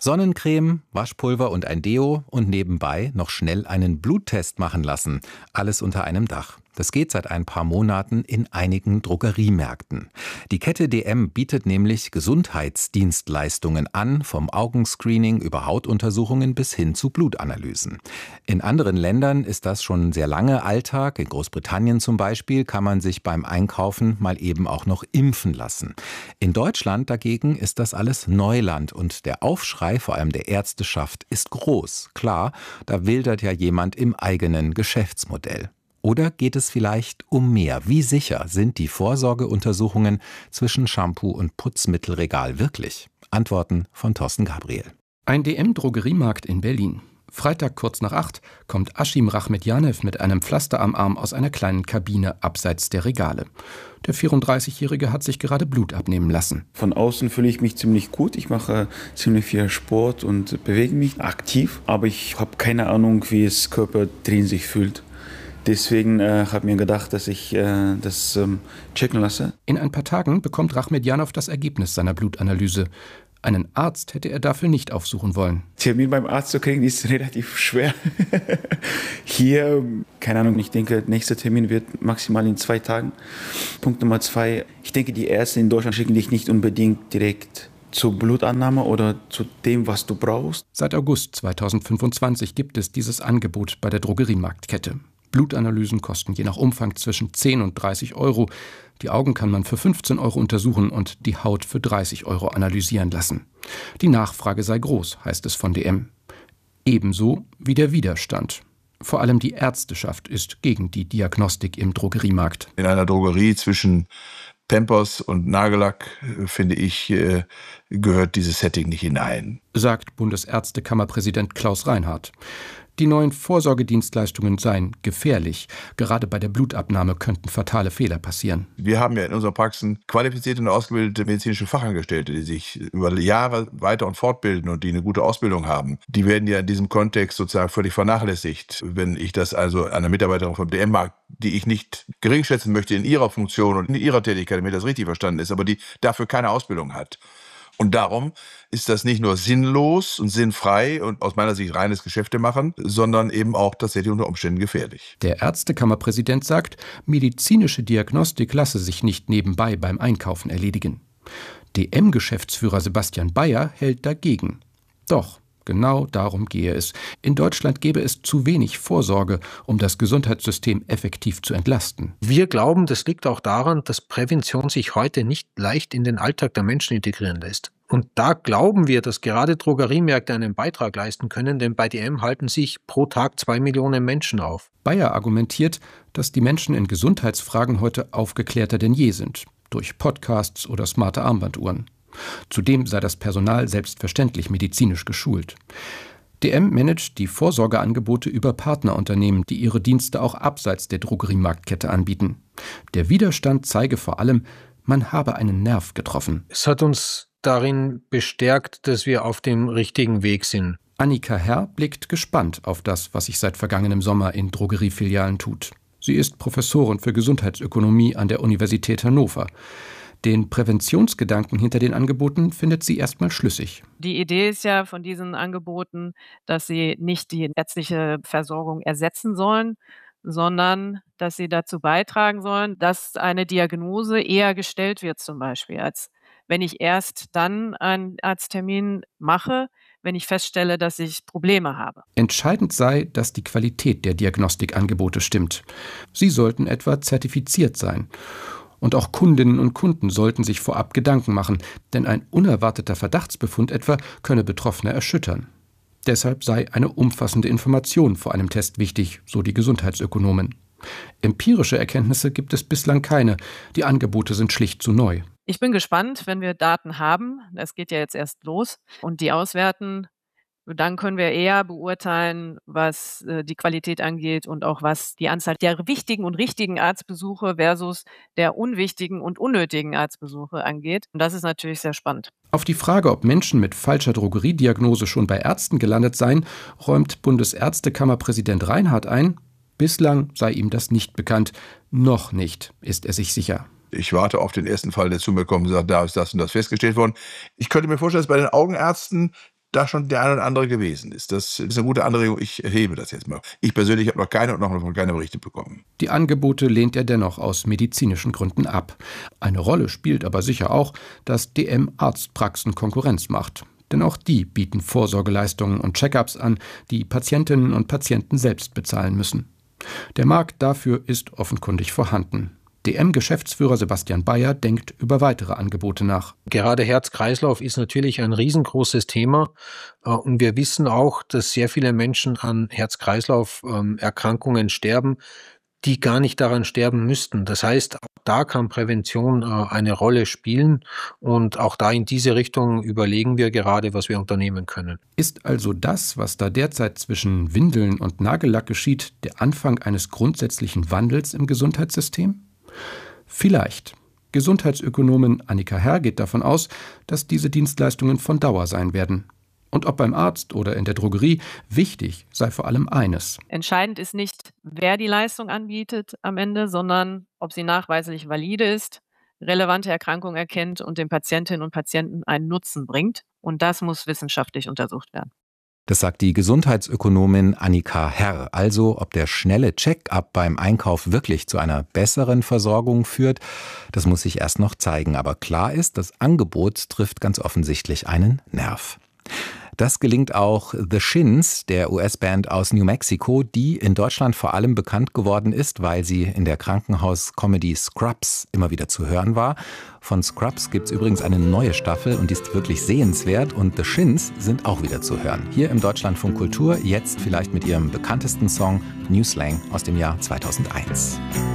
Sonnencreme, Waschpulver und ein Deo und nebenbei noch schnell einen Bluttest machen lassen. Alles unter einem Dach. Das geht seit ein paar Monaten in einigen Drogeriemärkten. Die Kette DM bietet nämlich Gesundheitsdienstleistungen an, vom Augenscreening über Hautuntersuchungen bis hin zu Blutanalysen. In anderen Ländern ist das schon sehr lange Alltag. In Großbritannien zum Beispiel kann man sich beim Einkaufen mal eben auch noch impfen lassen. In Deutschland dagegen ist das alles Neuland und der Aufschrei, vor allem der Ärzteschaft, ist groß. Klar, da wildert ja jemand im eigenen Geschäftsmodell. Oder geht es vielleicht um mehr? Wie sicher sind die Vorsorgeuntersuchungen zwischen Shampoo und Putzmittelregal wirklich? Antworten von Thorsten Gabriel. Ein DM-Drogeriemarkt in Berlin. Freitag kurz nach 8 kommt Aschim Rachmedjanew mit einem Pflaster am Arm aus einer kleinen Kabine abseits der Regale. Der 34-Jährige hat sich gerade Blut abnehmen lassen. Von außen fühle ich mich ziemlich gut. Ich mache ziemlich viel Sport und bewege mich aktiv. Aber ich habe keine Ahnung, wie es Körper drin sich fühlt. Deswegen habe ich mir gedacht, dass ich das checken lasse. In ein paar Tagen bekommt Rachmedjanew das Ergebnis seiner Blutanalyse. Einen Arzt hätte er dafür nicht aufsuchen wollen. Termin beim Arzt zu kriegen, ist relativ schwer. Hier, keine Ahnung, ich denke, der nächste Termin wird maximal in 2 Tagen. Punkt Nummer 2, ich denke, die Ärzte in Deutschland schicken dich nicht unbedingt direkt zur Blutannahme oder zu dem, was du brauchst. Seit August 2025 gibt es dieses Angebot bei der Drogeriemarktkette. Blutanalysen kosten je nach Umfang zwischen 10 und 30 Euro. Die Augen kann man für 15 Euro untersuchen und die Haut für 30 Euro analysieren lassen. Die Nachfrage sei groß, heißt es von DM. Ebenso wie der Widerstand. Vor allem die Ärzteschaft ist gegen die Diagnostik im Drogeriemarkt. In einer Drogerie zwischen Pampers und Nagellack, finde ich, gehört dieses Setting nicht hinein, sagt Bundesärztekammerpräsident Klaus Reinhardt. Die neuen Vorsorgedienstleistungen seien gefährlich. Gerade bei der Blutabnahme könnten fatale Fehler passieren. Wir haben ja in unserer Praxis qualifizierte und ausgebildete medizinische Fachangestellte, die sich über Jahre weiter- und fortbilden und die eine gute Ausbildung haben. Die werden ja in diesem Kontext sozusagen völlig vernachlässigt. Wenn ich das also einer Mitarbeiterin vom DM-Markt, die ich nicht geringschätzen möchte in ihrer Funktion und in ihrer Tätigkeit, damit das richtig verstanden ist, aber die dafür keine Ausbildung hat. Und darum ist das nicht nur sinnlos und sinnfrei und aus meiner Sicht reines Geschäfte machen, sondern eben auch tatsächlich unter Umständen gefährlich. Der Ärztekammerpräsident sagt, medizinische Diagnostik lasse sich nicht nebenbei beim Einkaufen erledigen. DM-Geschäftsführer Sebastian Bayer hält dagegen. Doch, genau darum gehe es. In Deutschland gäbe es zu wenig Vorsorge, um das Gesundheitssystem effektiv zu entlasten. Wir glauben, das liegt auch daran, dass Prävention sich heute nicht leicht in den Alltag der Menschen integrieren lässt. Und da glauben wir, dass gerade Drogeriemärkte einen Beitrag leisten können, denn bei DM halten sich pro Tag 2 Millionen Menschen auf. Bayer argumentiert, dass die Menschen in Gesundheitsfragen heute aufgeklärter denn je sind, durch Podcasts oder smarte Armbanduhren. Zudem sei das Personal selbstverständlich medizinisch geschult. DM managt die Vorsorgeangebote über Partnerunternehmen, die ihre Dienste auch abseits der Drogeriemarktkette anbieten. Der Widerstand zeige vor allem, man habe einen Nerv getroffen. Es hat uns darin bestärkt, dass wir auf dem richtigen Weg sind. Annika Herr blickt gespannt auf das, was sich seit vergangenem Sommer in Drogeriefilialen tut. Sie ist Professorin für Gesundheitsökonomie an der Universität Hannover. Den Präventionsgedanken hinter den Angeboten findet sie erstmal schlüssig. Die Idee ist ja von diesen Angeboten, dass sie nicht die ärztliche Versorgung ersetzen sollen, sondern dass sie dazu beitragen sollen, dass eine Diagnose eher gestellt wird zum Beispiel, als wenn ich erst dann einen Arzttermin mache, wenn ich feststelle, dass ich Probleme habe. Entscheidend sei, dass die Qualität der Diagnostikangebote stimmt. Sie sollten etwa zertifiziert sein. Und auch Kundinnen und Kunden sollten sich vorab Gedanken machen, denn ein unerwarteter Verdachtsbefund etwa könne Betroffene erschüttern. Deshalb sei eine umfassende Information vor einem Test wichtig, so die Gesundheitsökonomen. Empirische Erkenntnisse gibt es bislang keine. Die Angebote sind schlicht zu neu. Ich bin gespannt, wenn wir Daten haben. Es geht ja jetzt erst los und die auswerten. Dann können wir eher beurteilen, was die Qualität angeht und auch was die Anzahl der wichtigen und richtigen Arztbesuche versus der unwichtigen und unnötigen Arztbesuche angeht. Und das ist natürlich sehr spannend. Auf die Frage, ob Menschen mit falscher Drogeriediagnose schon bei Ärzten gelandet seien, räumt Bundesärztekammerpräsident Reinhardt ein, bislang sei ihm das nicht bekannt. Noch nicht, ist er sich sicher. Ich warte auf den ersten Fall, der zu mir kommt und sagt, da ist das und das festgestellt worden. Ich könnte mir vorstellen, dass bei den Augenärzten da schon der eine oder andere gewesen ist. Das ist eine gute Anregung. Ich hebe das jetzt mal. Ich persönlich habe noch keine Berichte bekommen. Die Angebote lehnt er dennoch aus medizinischen Gründen ab. Eine Rolle spielt aber sicher auch, dass DM Arztpraxen Konkurrenz macht. Denn auch die bieten Vorsorgeleistungen und Check-ups an, die Patientinnen und Patienten selbst bezahlen müssen. Der Markt dafür ist offenkundig vorhanden. DM-Geschäftsführer Sebastian Bayer denkt über weitere Angebote nach. Gerade Herz-Kreislauf ist natürlich ein riesengroßes Thema. Und wir wissen auch, dass sehr viele Menschen an Herz-Kreislauf-Erkrankungen sterben, die gar nicht daran sterben müssten. Das heißt, auch da kann Prävention eine Rolle spielen. Und auch da in diese Richtung überlegen wir gerade, was wir unternehmen können. Ist also das, was da derzeit zwischen Windeln und Nagellack geschieht, der Anfang eines grundsätzlichen Wandels im Gesundheitssystem? Vielleicht. Gesundheitsökonomin Annika Herr geht davon aus, dass diese Dienstleistungen von Dauer sein werden. Und ob beim Arzt oder in der Drogerie, wichtig sei vor allem eines. Entscheidend ist nicht, wer die Leistung anbietet am Ende, sondern ob sie nachweislich valide ist, relevante Erkrankungen erkennt und den Patientinnen und Patienten einen Nutzen bringt. Und das muss wissenschaftlich untersucht werden. Das sagt die Gesundheitsökonomin Annika Herr. Also, ob der schnelle Check-up beim Einkauf wirklich zu einer besseren Versorgung führt, das muss sich erst noch zeigen. Aber klar ist, das Angebot trifft ganz offensichtlich einen Nerv. Das gelingt auch The Shins, der US-Band aus New Mexico, die in Deutschland vor allem bekannt geworden ist, weil sie in der Krankenhaus-Comedy Scrubs immer wieder zu hören war. Von Scrubs gibt es übrigens eine neue Staffel und die ist wirklich sehenswert und The Shins sind auch wieder zu hören. Hier im Deutschlandfunk Kultur, jetzt vielleicht mit ihrem bekanntesten Song New Slang aus dem Jahr 2001.